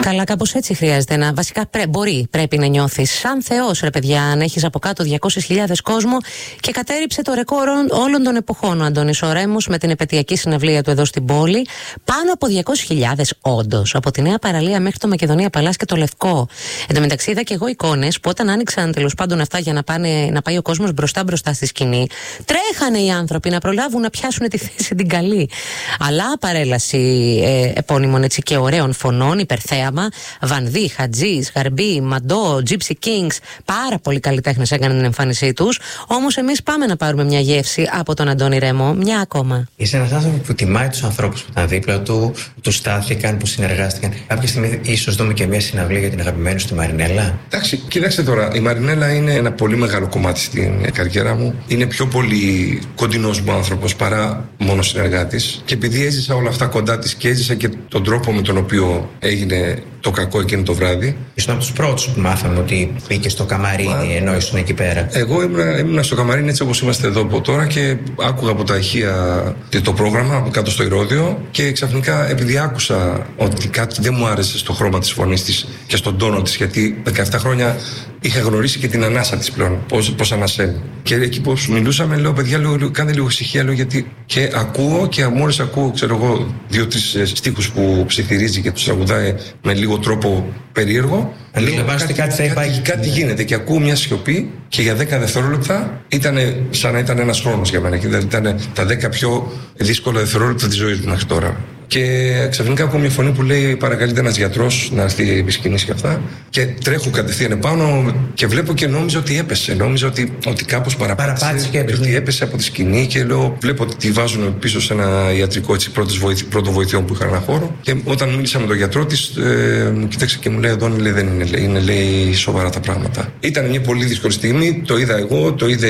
Καλά, κάπως έτσι χρειάζεται να. Βασικά πρέπει να νιώθεις σαν Θεός, ρε παιδιά, αν έχεις από κάτω 200.000 κόσμο και κατέρριψε το ρεκόρ όλων των εποχών ο Αντώνης ο Ρέμος με την επετειακή συναυλία του εδώ στην πόλη. Πάνω από 200.000, όντως, από τη Νέα Παραλία μέχρι το Μακεδονία Παλάς και το Λευκό. Εν τω μεταξύ, είδα και εγώ εικόνες που όταν άνοιξαν τέλος πάντων αυτά για να πάει ο κόσμος μπροστά στη σκηνή, τρέχανε οι άνθρωποι να προλάβουν να πιάσουν τη θέση την καλή. Αλλά παρέλαση επώνυμων έτσι και ωραίων φωνών, υπερθέαμα, Βανδύ, Χατζής, Γαρμπή, Μαντό, Gypsy Kings, πάρα πολλοί καλλιτέχνες έκαναν την εμφάνισή τους. Όμως εμείς πάμε να πάρουμε μια γεύση από τον Αντώνη Ρέμο, μια ακόμα. Είσαι ένας άνθρωπος που τιμάει τους ανθρώπους που ήταν δίπλα του, που του στάθηκαν, που συνεργάστηκαν. Κάποια στιγμή ίσως δούμε και μια συναυλία για την αγαπημένη σου τη Μαρινέλα. Εντάξει, κοιτάξτε τώρα, η Μαρινέλα είναι ένα πολύ μεγάλο κομμάτι στην καριέρα μου. Είναι πιο πολύ κοντινός μου άνθρωπος παρά μόνο συνεργάτης. Και επειδή έζησα όλα αυτά κοντά της και έζησα και τον τρόπο με τον οποίο έγινε το κακό εκείνο το βράδυ. Ήσουν από τους πρώτους που μάθαμε ότι μπήκε στο καμαρίνι ενώ ήσουν εκεί πέρα. Εγώ ήμουν στο καμαρίνι έτσι όπως είμαστε εδώ από τώρα και άκουγα από τα ηχεία το πρόγραμμα κάτω στο Ηρώδειο και ξαφνικά επειδή άκουσα ότι κάτι δεν μου άρεσε στο χρώμα της φωνής της και στον τόνο της, γιατί 17 χρόνια είχα γνωρίσει και την ανάσα της πλέον, πώς ανασένει. Και εκεί που μιλούσαμε, λέω: παιδιά, κάντε λίγο ησυχία, λέω, γιατί. Και ακούω και μόλις ακούω, ξέρω εγώ, 2-3 στίχους που ψιθυρίζει και τους τραγουδάει με λίγο τρόπο περίεργο. Αντιλαμβάνεστε κάτι γίνεται και ακούω μια σιωπή και για 10 δευτερόλεπτα ήταν σαν να ήταν ένας χρόνος για μένα. Δηλαδή ήταν τα 10 πιο δύσκολα δευτερόλεπτα της ζωής μου μέχρι τώρα. Και ξαφνικά ακούω μια φωνή που λέει: παρακαλείται ένας γιατρός να έρθει επί σκηνής και αυτά. Και τρέχω κατευθείαν επάνω και βλέπω και νόμιζα ότι έπεσε. Νόμιζα ότι κάπως παραπάτησε και ότι έπεσε από τη σκηνή. Και λέω: βλέπω ότι τη βάζουν πίσω σε ένα ιατρικό πρώτο βοηθειών που είχα ένα χώρο. Και όταν μίλησα με τον γιατρό της, μου κοίταξε και μου λέει: Αντώνη, λέει, δεν είναι, λέει, σοβαρά τα πράγματα. Ήταν μια πολύ δύσκολη στιγμή. Το είδα εγώ, το είδε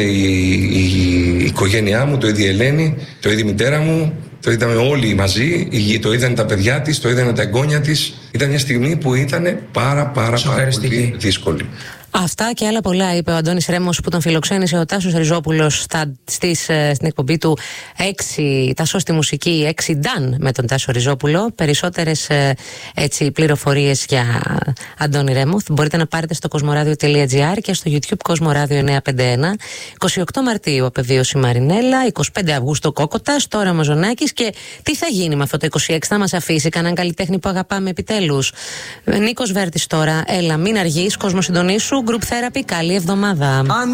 η οικογένειά μου, το είδε η Ελένη, το είδε η μητέρα μου. Το είδαμε όλοι μαζί, το είδαν τα παιδιά της, το είδαν τα εγγόνια της. Ήταν μια στιγμή που ήταν πάρα πολύ δύσκολη. Αυτά και άλλα πολλά είπε ο Αντώνης Ρέμος που τον φιλοξένησε ο Τάσος Ριζόπουλος στην εκπομπή του 6 Τάσο στη μουσική, 6 Νταν με τον Τάσο Ριζόπουλο. Περισσότερες πληροφορίες για Αντώνη Ρέμο μπορείτε να πάρετε στο cosmoradio.gr και στο YouTube Κοσμοράδιο 951. 28 Μαρτίου απεβίωσε η Μαρινέλα, 25 Αυγούστου Κόκοτας, τώρα Μαζονάκης. Και τι θα γίνει με αυτό το 26, θα μας αφήσει κανέναν καλλιτέχνη που αγαπάμε επιτέλους? Νίκος Βέρτης τώρα, έλα μην αργείς, κόσμο συντονίσου. Group Therapy, καλή εβδομάδα.